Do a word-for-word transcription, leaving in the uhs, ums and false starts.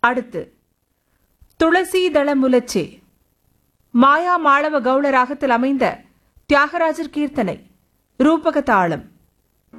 அடுத்து துளசீதள முலச்சே மாயா மாளவ கவுள ராகத்தில் அமைந்த தியாகராஜர் கீர்த்தனை ரூபக தாளம்.